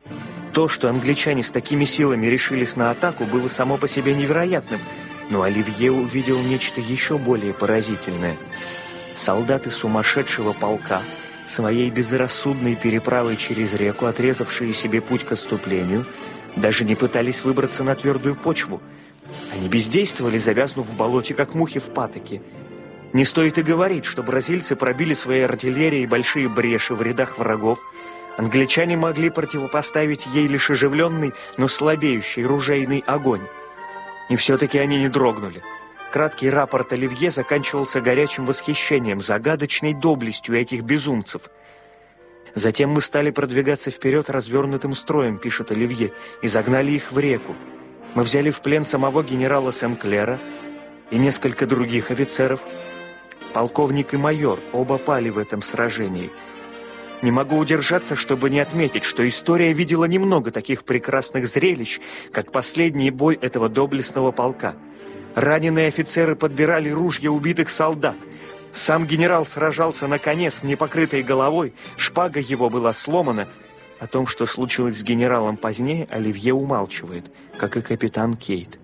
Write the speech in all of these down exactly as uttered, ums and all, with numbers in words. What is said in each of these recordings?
То, что англичане с такими силами решились на атаку, было само по себе невероятным, но Оливье увидел нечто еще более поразительное. Солдаты сумасшедшего полка, своей безрассудной переправой через реку, отрезавшие себе путь к отступлению, даже не пытались выбраться на твердую почву. Они бездействовали, завязнув в болоте, как мухи в патоке. Не стоит и говорить, что бразильцы пробили своей артиллерией большие бреши в рядах врагов. Англичане могли противопоставить ей лишь оживленный, но слабеющий ружейный огонь. И все-таки они не дрогнули. Краткий рапорт Оливье заканчивался горячим восхищением, загадочной доблестью этих безумцев. «Затем мы стали продвигаться вперед развернутым строем», — пишет Оливье, «и загнали их в реку. Мы взяли в плен самого генерала Сен-Клера и несколько других офицеров. Полковник и майор оба пали в этом сражении. Не могу удержаться, чтобы не отметить, что история видела немного таких прекрасных зрелищ, как последний бой этого доблестного полка. Раненые офицеры подбирали ружья убитых солдат. Сам генерал сражался на коне с непокрытой головой, шпага его была сломана. О том, что случилось с генералом позднее, Оливье умалчивает, как и капитан Кейт.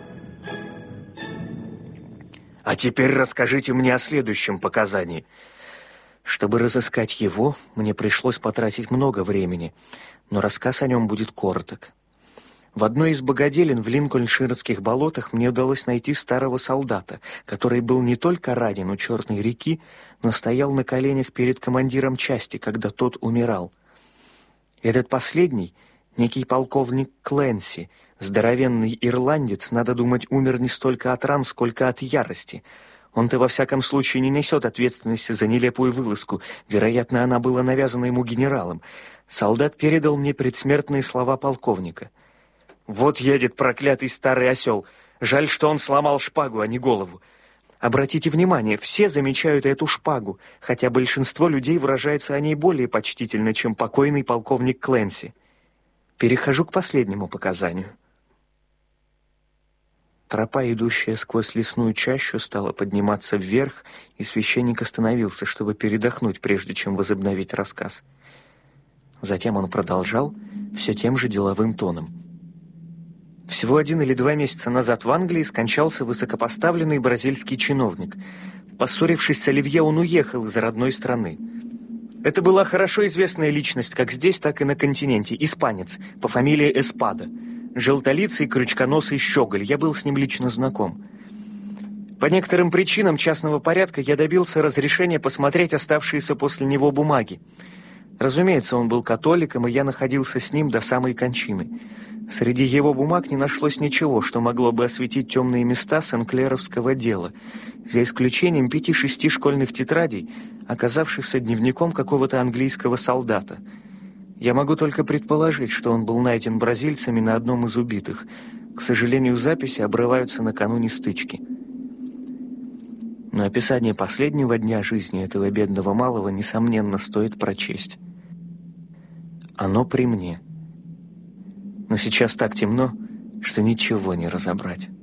А теперь расскажите мне о следующем показании. Чтобы разыскать его, мне пришлось потратить много времени, но рассказ о нем будет короток. В одной из богоделин в Линкольнширских болотах мне удалось найти старого солдата, который был не только ранен у Черной реки, но стоял на коленях перед командиром части, когда тот умирал. Этот последний, некий полковник Кленси, здоровенный ирландец, надо думать, умер не столько от ран, сколько от ярости. Он-то во всяком случае не несет ответственности за нелепую вылазку. Вероятно, она была навязана ему генералом. Солдат передал мне предсмертные слова полковника. «Вот едет проклятый старый осел. Жаль, что он сломал шпагу, а не голову. Обратите внимание, все замечают эту шпагу, хотя большинство людей выражается о ней более почтительно, чем покойный полковник Кленси. Перехожу к последнему показанию». Тропа, идущая сквозь лесную чащу, стала подниматься вверх, и священник остановился, чтобы передохнуть, прежде чем возобновить рассказ. Затем он продолжал все тем же деловым тоном. Всего один или два месяца назад в Англии скончался высокопоставленный бразильский чиновник. Поссорившись с Оливье, он уехал из родной страны. Это была хорошо известная личность как здесь, так и на континенте, испанец, по фамилии Эспада. Желтолицый, крючконосый щеголь, я был с ним лично знаком. По некоторым причинам частного порядка я добился разрешения посмотреть оставшиеся после него бумаги. Разумеется, он был католиком, и я находился с ним до самой кончины. Среди его бумаг не нашлось ничего, что могло бы осветить темные места сенклеровского дела, за исключением пяти-шести школьных тетрадей, оказавшихся дневником какого-то английского солдата. Я могу только предположить, что он был найден бразильцами на одном из убитых. К сожалению, записи обрываются накануне стычки. Но описание последнего дня жизни этого бедного малого, несомненно, стоит прочесть. Оно при мне. Но сейчас так темно, что ничего не разобрать.